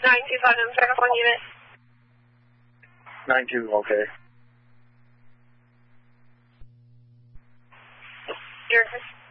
925, check up on unit. 92, okay. You're